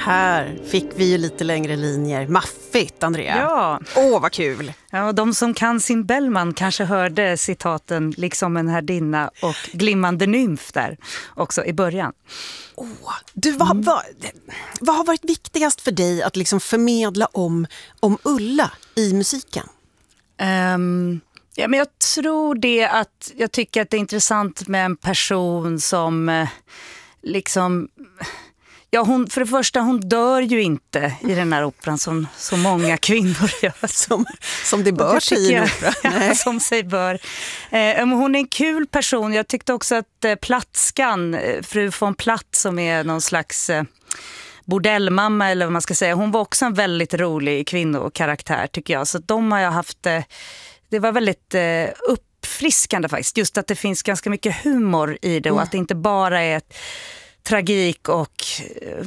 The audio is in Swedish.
Här fick vi ju lite längre linjer. Maffigt, Andrea. Ja. Vad kul. Ja, och de som kan sin Bellman kanske hörde citaten liksom en härdinna och glimmande nymf där också i början. Du, vad har varit viktigast för dig att liksom förmedla om Ulla i musiken? Ja, men jag tror det att jag tycker att det är intressant med en person som liksom... Ja, för det första, hon dör ju inte i den här operan som så många kvinnor gör. Som det bör sig i en opera. Ja, som sig bör. Hon är en kul person. Jag tyckte också att Platskan, fru von Platt som är någon slags bordellmamma eller vad man ska säga. Hon var också en väldigt rolig kvinnokaraktär tycker jag. Så de har jag haft, det var väldigt uppfriskande faktiskt. Just att det finns ganska mycket humor i det och att det inte bara är tragik och